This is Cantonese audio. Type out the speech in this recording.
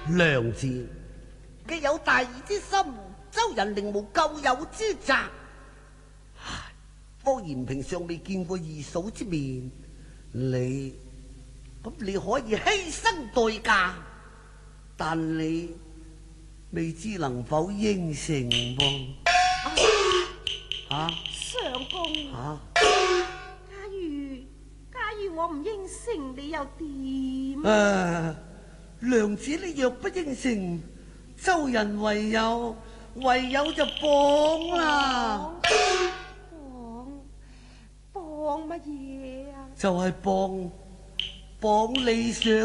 娘子， 既有大義之心，周人寧無咎有之責。方延平尚未見過二嫂之面，你可以犧牲代價，但你未知能否應承噃？ 相公，假如我唔應承，你又點？ 娘子，你若不應承，周人唯有就綁啦。 綁乜嘢啊？ 就係綁你上